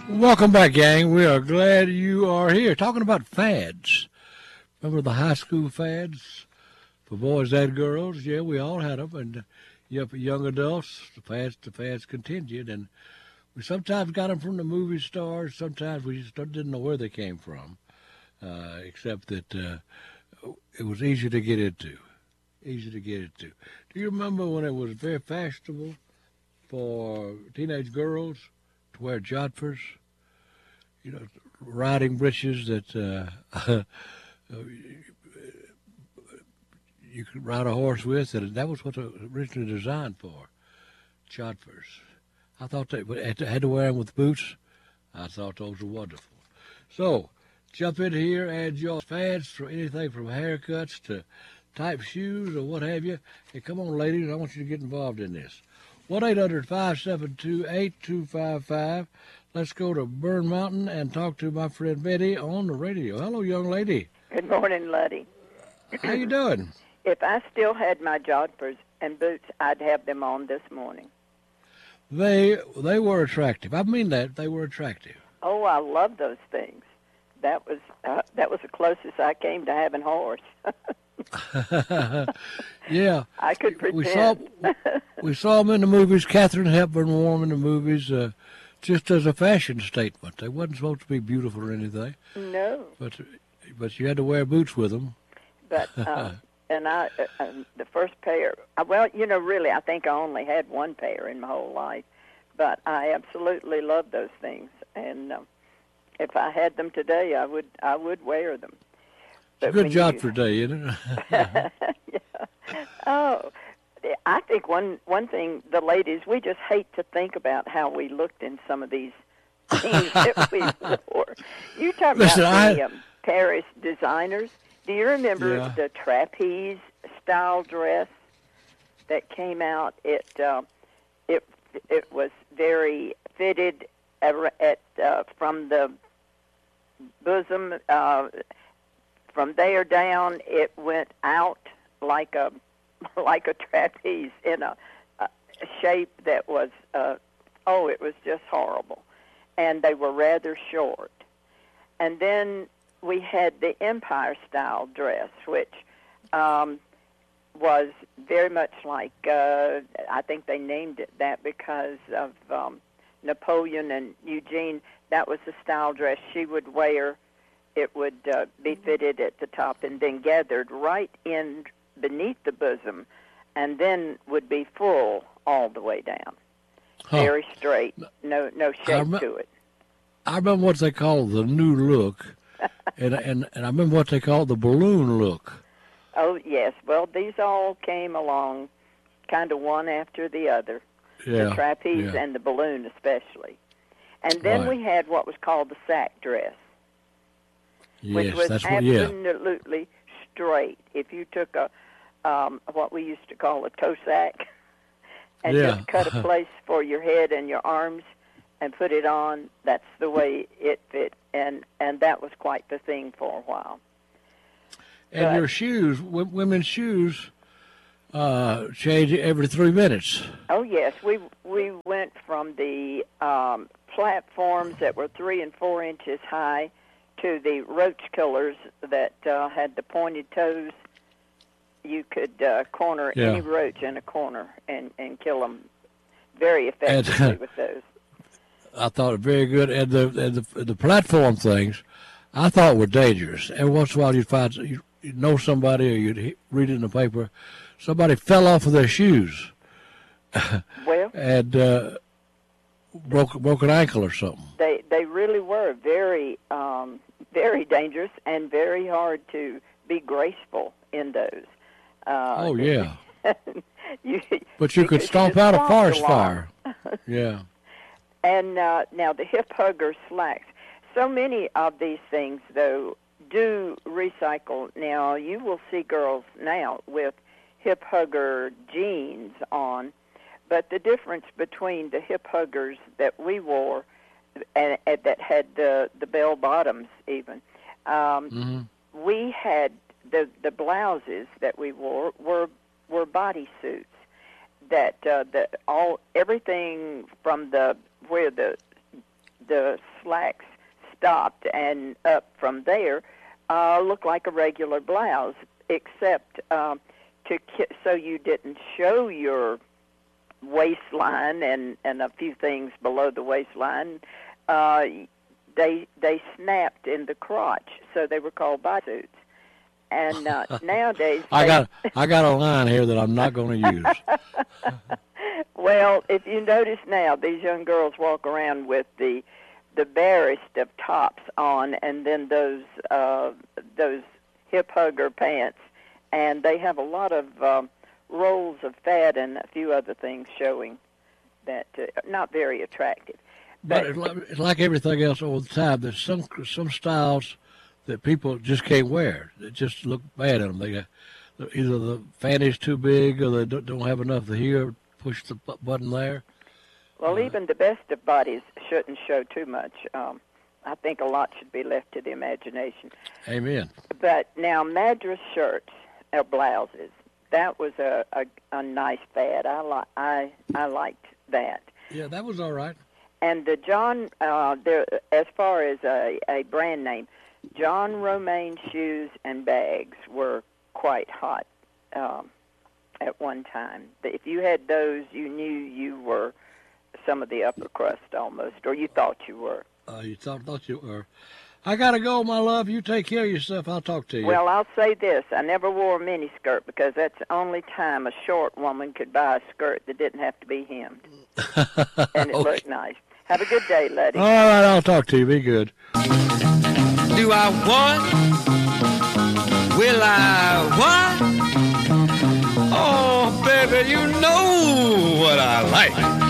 Welcome back, gang. We are glad you are here. Talking about fads. Remember the high school fads for boys and girls? Yeah, we all had them. And for young adults, the fads continued. And we sometimes got them from the movie stars. Sometimes we just didn't know where they came from, except that it was easy to get into. Easy to get into. Do you remember when it was very fashionable for teenage girls to wear jodhpurs? Riding breeches that you could ride a horse with, and that was what it was originally designed for, jodhpurs. I thought they had to wear them with boots. I thought those were wonderful. So, jump in here, add your fads for anything from haircuts to type shoes or what have you. Hey, come on, ladies, I want you to get involved in this. 1-800-572-8255. Let's go to Burn Mountain and talk to my friend Betty on the radio. Hello, young lady. Good morning, Luddy. How you doing? If I still had my jodhpurs and boots, I'd have them on this morning. They were attractive. I mean that they were attractive. Oh, I love those things. That was the closest I came to having horse. Yeah, I could pretend. We saw them in the movies. Katharine Hepburn wore them in the movies. Just as a fashion statement. They wasn't supposed to be beautiful or anything. No. But you had to wear boots with them. But and I the first pair. Well, really, I think I only had one pair in my whole life. But I absolutely love those things, and if I had them today, I would wear them. It's a good job for day, isn't it? Yeah. Oh. I think one thing, the ladies, we just hate to think about how we looked in some of these things that we wore. You talk about the Paris designers. Do you remember the trapeze style dress that came out? It was very fitted from the bosom. From there down, it went out like a trapeze in a shape that was, it was just horrible. And they were rather short. And then we had the Empire-style dress, which was very much like, I think they named it that because of Napoleon and Eugene. That was the style dress she would wear. It would be fitted at the top and then gathered right in beneath the bosom, and then would be full all the way down. Very straight, no shape to it. I remember what they call the new look, and I remember what they call the balloon look. Oh, yes. Well, these all came along kind of one after the other, the trapeze and the balloon especially. And then we had what was called the sack dress, which was absolutely straight. If you took what we used to call a toe sack, and just cut a place for your head and your arms and put it on, that's the way it fit, and that was quite the thing for a while. And your shoes, women's shoes, change every 3 minutes. Oh, yes. We went from the platforms that were 3 and 4 inches high to the roach killers that had the pointed toes. You could corner any roach in a corner and kill them very effectively with those. I thought it very good. And the platform things, I thought were dangerous. Every once in a while you'd find, you'd know somebody, or you'd read it in the paper, somebody fell off of their shoes. Well, and broke an ankle or something. They really were very very dangerous and very hard to be graceful in those. But you could stomp out a forest fire. Yeah. And now the hip hugger slacks. So many of these things, though, do recycle. Now, you will see girls now with hip hugger jeans on, but the difference between the hip huggers that we wore and that had the bell bottoms even, we had the blouses that we wore were bodysuits that everything from where the slacks stopped, and up from there looked like a regular blouse, except so you didn't show your waistline and a few things below the waistline. They snapped in the crotch, so they were called bodysuits. And nowadays, I got a line here that I'm not going to use. Well, if you notice now, these young girls walk around with the barest of tops on, and then those hip hugger pants, and they have a lot of rolls of fat and a few other things showing that not very attractive. But it's like everything else all the time. There's some styles that people just can't wear. They just look bad on them. They either the fanny's too big, or they don't have enough here. Push the button there. Well, even the best of bodies shouldn't show too much. I think a lot should be left to the imagination. Amen. But now, Madras shirts or blouses, that was a nice fad. I liked that. Yeah, that was all right. And the John, as far as a brand name, John Romaine shoes and bags were quite hot at one time. If you had those, you knew you were some of the upper crust almost, or you thought you were. You thought you were. I got to go, my love. You take care of yourself. I'll talk to you. Well, I'll say this. I never wore a miniskirt because that's the only time a short woman could buy a skirt that didn't have to be hemmed. And it looked nice. Have a good day, Letty. All right, I'll talk to you. Be good. Do I want? Will I want? Oh, baby, you know what I like.